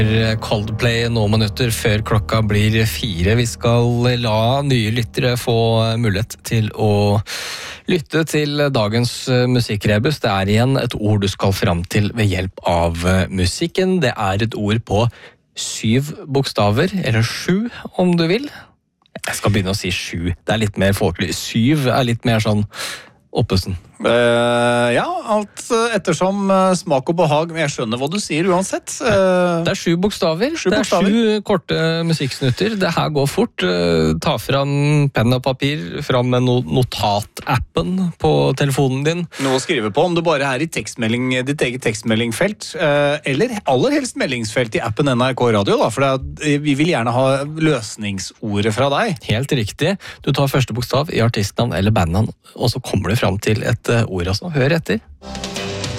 Coldplay noen minutter før klokka blir 4. Vi skal la nye lyttere få mulighet til å lytte til dagens musikkrebus. Det er igjen et ord du skal fram til ved hjelp av musikken. Det er et ord på 7 bokstaver, eller 7 om du vil. Jeg skal begynne å si 7. Det er litt mer folkelig. 7 er litt mer sånn oppesen. Ja, alt ettersom smak og behag, men jeg skjønner hva du sier uansett. Det er 7 bokstaver. Det er 7 korte musikksnutter. Det her går fort. Ta fram penn og papir, fram med notatappen på telefonen din. Noe å skrive på, om du bare er i tekstmelding, ditt eget tekstmeldingfelt, eller aller helst meldingsfelt i appen NRK Radio, da, for vi vil gjerne ha løsningsordet fra deg. Helt riktig. Du tar første bokstav i artistnavn eller bandnavn, og så kommer du fram til et ord også. Hør etter.